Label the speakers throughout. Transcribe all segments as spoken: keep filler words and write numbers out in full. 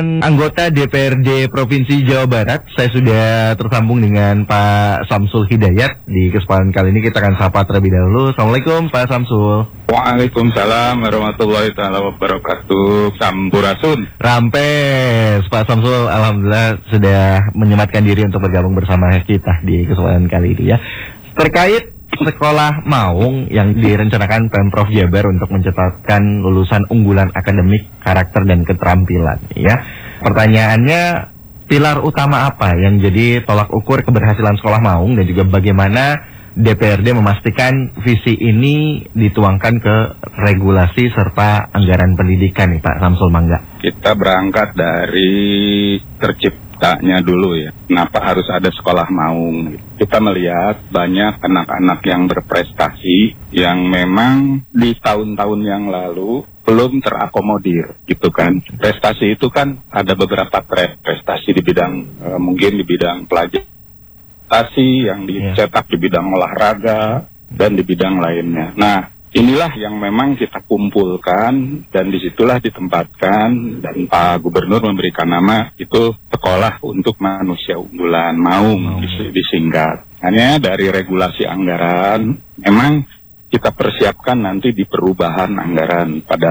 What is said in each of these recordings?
Speaker 1: dengan anggota D P R D Provinsi Jawa Barat. Saya sudah tersambung dengan Pak Samsul Hidayat. Di kesempatan kali ini kita akan sapa terlebih dahulu. Assalamualaikum Pak Samsul.
Speaker 2: Waalaikumsalam warahmatullahi taala wabarakatuh. Sampurasun.
Speaker 1: Rampes Pak Samsul, alhamdulillah sudah menyematkan diri untuk bergabung bersama kita di kesempatan kali ini ya. Terkait Sekolah Maung yang direncanakan Pemprov Jabar untuk mencetakkan lulusan unggulan akademik, karakter, dan keterampilan ya. Pertanyaannya, pilar utama apa yang jadi tolak ukur keberhasilan Sekolah Maung dan juga bagaimana D P R D memastikan visi ini dituangkan ke regulasi serta anggaran pendidikan nih Pak Samsul Mangga?
Speaker 2: Kita berangkat dari terciptanya dulu ya. Kenapa harus ada Sekolah Maung? Kita melihat banyak anak-anak yang berprestasi yang memang di tahun-tahun yang lalu belum terakomodir gitu kan. Prestasi itu kan ada beberapa tren. Prestasi di bidang e, mungkin di bidang pelajaran, yang dicetak di bidang olahraga dan di bidang lainnya. Nah, inilah yang memang kita kumpulkan dan disitulah ditempatkan dan Pak Gubernur memberikan nama itu Sekolah untuk Manusia Unggulan Maung disingkat. Hanya dari regulasi anggaran memang kita persiapkan nanti di perubahan anggaran pada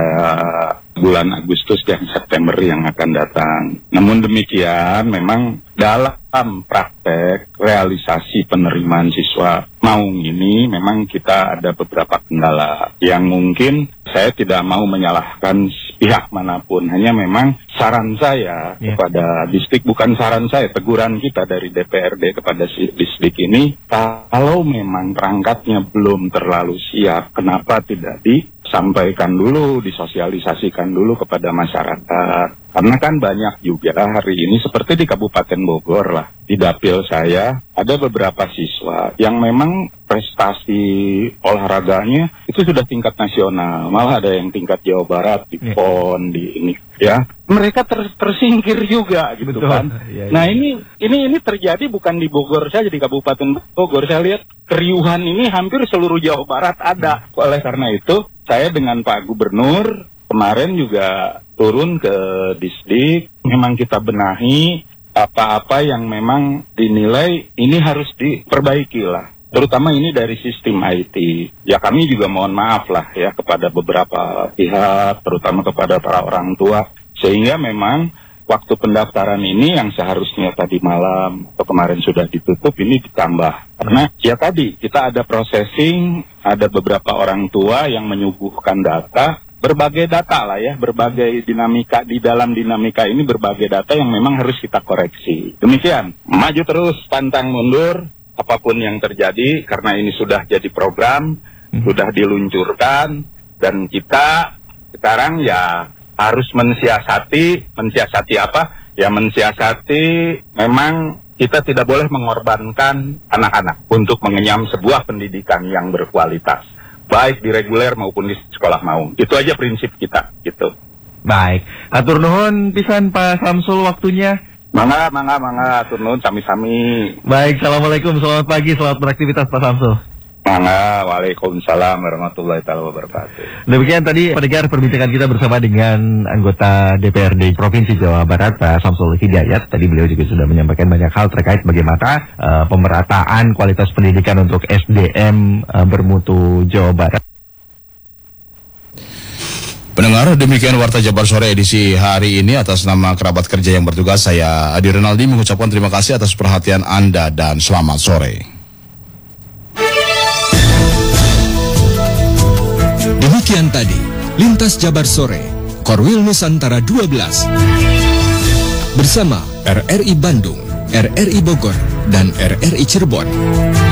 Speaker 2: bulan Agustus dan September yang akan datang. Namun demikian memang dalam praktek realisasi penerimaan siswa Maung ini memang kita ada beberapa kendala yang mungkin saya tidak mau menyalahkan pihak manapun. Hanya memang saran saya yeah. kepada distrik, bukan saran saya, teguran kita dari D P R D kepada si distrik ini, kalau memang perangkatnya belum terlalu siap, kenapa tidak disampaikan dulu, disosialisasikan dulu kepada masyarakat. Karena kan banyak juga hari ini seperti di Kabupaten Bogor lah, di dapil saya ada beberapa siswa yang memang prestasi olahraganya itu sudah tingkat nasional, malah ada yang tingkat Jawa Barat di P O N, di ini ya. Mereka ter tersingkir juga gitu. Betul. Kan. Ya, ya. Nah ini ini ini terjadi bukan di Bogor saja, di Kabupaten Bogor. Saya lihat keriuhan ini hampir seluruh Jawa Barat ada. Hmm. Oleh karena itu saya dengan Pak Gubernur kemarin juga turun ke distrik, memang kita benahi apa-apa yang memang dinilai ini harus diperbaiki lah. Terutama ini dari sistem I T. Ya kami juga mohon maaf lah ya kepada beberapa pihak, terutama kepada para orang tua. Sehingga memang waktu pendaftaran ini yang seharusnya tadi malam atau kemarin sudah ditutup ini ditambah. Karena ya tadi kita ada processing, ada beberapa orang tua yang menyuguhkan data, berbagai data lah ya, berbagai dinamika, di dalam dinamika ini berbagai data yang memang harus kita koreksi. Demikian, maju terus, pantang mundur, apapun yang terjadi, karena ini sudah jadi program, hmm. sudah diluncurkan, dan kita sekarang ya harus mensiasati, mensiasati apa? Ya mensiasati memang kita tidak boleh mengorbankan anak-anak untuk mengenyam sebuah pendidikan yang berkualitas, baik di reguler maupun di Sekolah Maung. Itu aja prinsip kita, gitu.
Speaker 1: Baik, atur nuhun pisan Pak Samsul waktunya.
Speaker 2: Mangga, mangga, mangga, atur nuhun sami-sami.
Speaker 1: Baik, assalamualaikum, selamat pagi, selamat beraktivitas Pak Samsul.
Speaker 2: Mangga, waalaikumsalam warahmatullahi taala wabarakatuh.
Speaker 1: Demikian tadi pendengar perbincangan kita bersama dengan anggota D P R D Provinsi Jawa Barat Pak Samsul Hidayat. Tadi beliau juga sudah menyampaikan banyak hal terkait bagaimana uh, pemerataan kualitas pendidikan untuk S D M uh, bermutu Jawa Barat.
Speaker 3: Pendengar, demikian Warta Jabar Sore edisi hari ini. Atas nama kerabat kerja yang bertugas, saya Adi Renaldi mengucapkan terima kasih atas perhatian Anda dan selamat sore.
Speaker 4: Demikian tadi Lintas Jabar Sore Korwil Nusantara dua belas bersama R R I Bandung, R R I Bogor, dan R R I Cirebon.